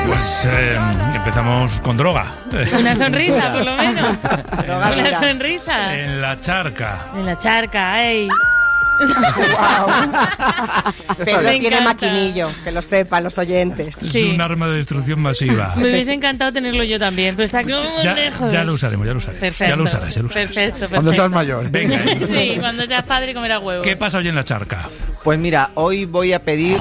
Pues empezamos con droga. Una sonrisa, por lo menos. Una sonrisa. En la charca. En la charca, ¡ey! Pedro tiene maquinillo, que lo sepan los oyentes. Es un arma de destrucción masiva. Me hubiese encantado tenerlo yo también, pero está como muy lejos. Ya lo usaremos. Perfecto. Ya lo usarás. Perfecto. Cuando seas mayor. Venga. Sí, cuando seas padre comerás huevos. ¿Qué pasa hoy en la charca? Pues mira, hoy voy a pedir...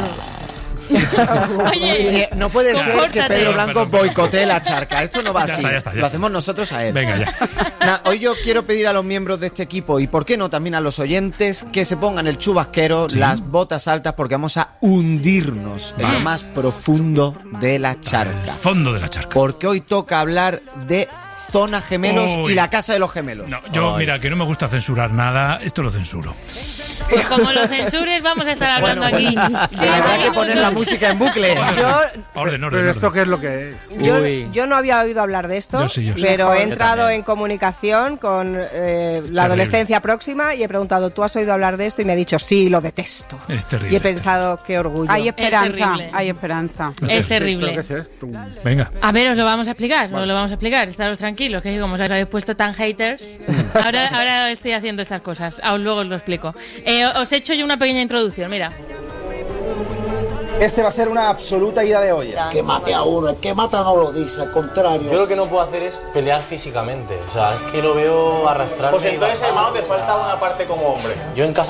Oye, no puede ser que compórtate. Pedro Blanco boicotee la charca. Esto no va Ya así. está. Lo hacemos nosotros a él. Venga, ya. Hoy yo quiero pedir a los miembros de este equipo, y por qué no también a los oyentes, que se pongan el chubasquero, las botas altas, porque vamos a hundirnos en lo más profundo de la charca. Fondo de la charca. Porque hoy toca hablar de Zona Gemelos y la Casa de los Gemelos. No, yo, mira, que no me gusta censurar nada, esto lo censuro. pues como lo censures, vamos a estar hablando aquí. Sí, Habrá que poner la música en bucle. Orden. Pero esto ¿qué es lo que es? Yo no había oído hablar de esto, Yo sí. pero he entrado en comunicación con la adolescencia próxima y he preguntado, ¿tú has oído hablar de esto? Y me ha dicho, sí, lo detesto. Es terrible. Y he pensado, qué orgullo. Hay esperanza, terrible. hay esperanza. Es terrible. ¿Pero qué es esto? Venga. A ver, os lo vamos a explicar, Estaros tranquilos, que como os habéis puesto tan haters, ahora estoy haciendo estas cosas, luego os lo explico. Os he hecho yo una pequeña introducción, mira. Este va a ser una absoluta ida de olla. Que mate a uno, el que mata no lo dice, al contrario. Yo lo que no puedo hacer es pelear físicamente, o sea, es que lo veo arrastrarme. Pues entonces, hermano, te falta una parte como hombre. Yo en casa